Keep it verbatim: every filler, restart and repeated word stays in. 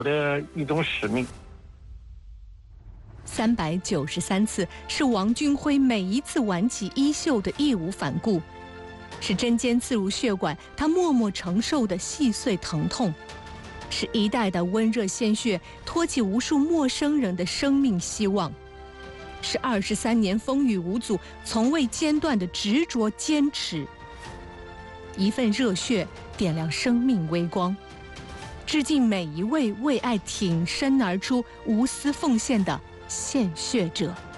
的一种使命。 三百九十三次是王俊辉每一次挽起衣袖的义无反顾，是针尖刺入血管，他默默承受的细碎疼痛，是一代的温热鲜血托起无数陌生人的生命希望，是二十三年风雨无阻从未间断的执着坚持。一份热血点亮生命微光，致敬每一位为爱挺身而出、无私奉献的献血者。